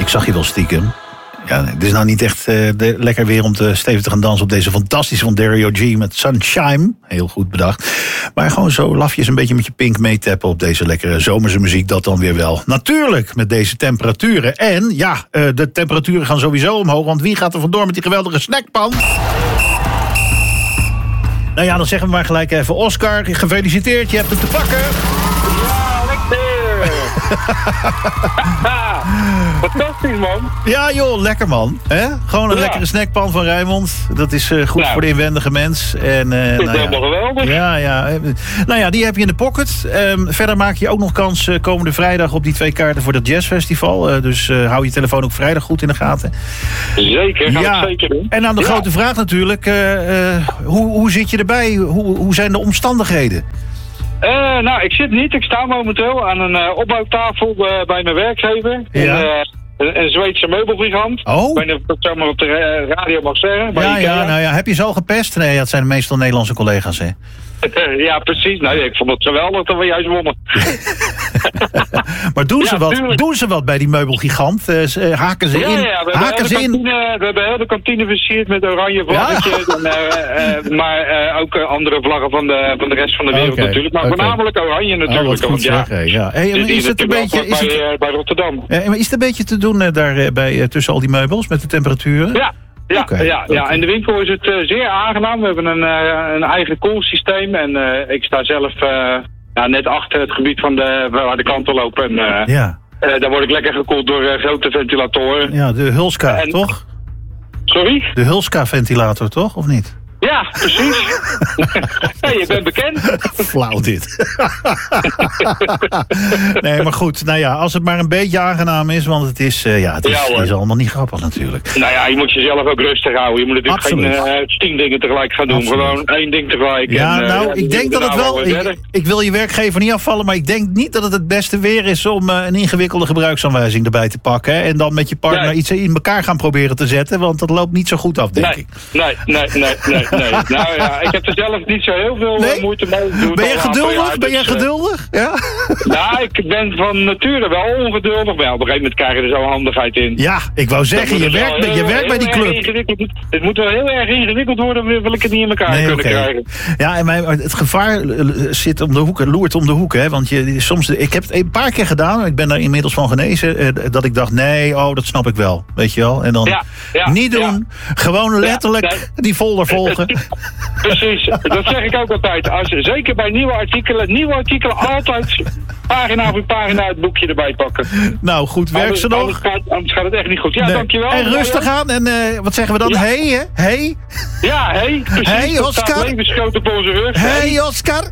ik zag je wel stiekem. Ja, het is nou niet echt lekker weer om stevig te gaan dansen op deze fantastische van Dario G met Sunshine. Heel goed bedacht. Maar gewoon zo lafjes een beetje met je pink meetappen op deze lekkere zomerse muziek, dat dan weer wel. Natuurlijk, met deze temperaturen. En ja, de temperaturen gaan sowieso omhoog, want wie gaat er vandoor met die geweldige snackpan? Nou ja, dan zeggen we maar gelijk even Oscar, gefeliciteerd, je hebt het te pakken. Ja, lekker. Fantastisch, man. Ja joh, lekker man. Gewoon een lekkere snackpan van Rijnmond. Dat is goed voor de inwendige mens. En, dat is helemaal geweldig. Ja. Nou ja, die heb je in de pocket. Verder maak je ook nog kans komende vrijdag op die 2 kaarten voor dat jazzfestival. Dus hou je telefoon ook vrijdag goed in de gaten. Zeker, gaan we zeker doen. En dan de grote vraag natuurlijk. Hoe zit je erbij? Hoe zijn de omstandigheden? Nou, ik zit niet. Ik sta momenteel aan een opbouwtafel bij mijn werkgever. Ja. Een Zweedse meubelgigant. Oh. Ik weet niet of ik dat zomaar op de radio mag zeggen. Nou ja, heb je ze al gepest? Nee, dat zijn meestal Nederlandse collega's, hè? Ja, precies. Nou, ik vond het geweldig dat we juist wonnen. Maar doen ze wat bij die meubelgigant? Haken ze in? Ja, we hebben heel de kantine versierd met oranje vlaggetjes. Ja. Maar ook andere vlaggen van de rest van de wereld natuurlijk. Maar voornamelijk oranje natuurlijk. Goed zeggen, ja. Hey, is het een beetje bij Rotterdam. Maar is het een beetje te doen daarbij tussen al die meubels met de temperaturen? Ja. Ja, in de winkel is het zeer aangenaam. We hebben een eigen koelsysteem. En ik sta zelf net achter het gebied van waar de klanten lopen. En daar word ik lekker gekoeld door grote ventilatoren. Ja, de Hulska, toch? Sorry? De Hulska-ventilator, toch? Of niet? Ja, precies. Je bent bekend. Flauw dit. Nee, maar goed. Nou ja, als het maar een beetje aangenaam is. Want het is allemaal niet grappig natuurlijk. Nou ja, je moet jezelf ook rustig houden. Je moet natuurlijk geen 10 dingen tegelijk gaan doen. Absoluut. Gewoon 1 ding tegelijk. Ja, ik denk dat het wel... Ik wil je werkgever niet afvallen. Maar ik denk niet dat het beste weer is om een ingewikkelde gebruiksaanwijzing erbij te pakken. Hè, en dan met je partner iets in elkaar gaan proberen te zetten. Want dat loopt niet zo goed af, denk ik. Nee. Nou ja, ik heb er zelf niet zo heel veel moeite mee. Ben je geduldig? Ben jij geduldig? Ja? Nou, ik ben van nature wel ongeduldig. Maar op een gegeven moment krijg je er zo'n handigheid in. Ja, ik wou zeggen, je werkt bij die club. Het moet wel heel erg ingewikkeld worden, wil ik het niet in elkaar kunnen krijgen. Ja, en het gevaar zit om de hoek, loert om de hoek. Hè? Want ik heb het een paar keer gedaan, ik ben daar inmiddels van genezen, dat ik dacht, dat snap ik wel. Weet je wel? En dan niet doen, gewoon letterlijk die folder volgen. Precies, dat zeg ik ook altijd. Zeker bij nieuwe artikelen altijd pagina voor pagina het boekje erbij pakken. Nou, goed, werk ze nog. Anders gaat het echt niet goed. Ja, dankjewel. En rustig aan. En wat zeggen we dan? Ja. Hey? Ja, hey. Precies. Hey, Oscar. Levensgroot op onze rug. Hey, Oscar.